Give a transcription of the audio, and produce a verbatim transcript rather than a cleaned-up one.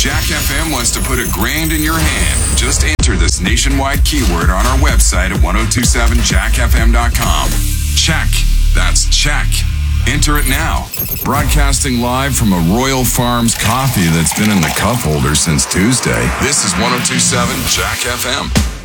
Jack F M wants to put a grand in your hand. Just enter this nationwide keyword on our website at ten twenty-seven jack f m dot com. Check. That's check. Enter it now. Broadcasting live from a Royal Farms coffee that's been in the cup holder since Tuesday. This is ten twenty-seven Jack F M.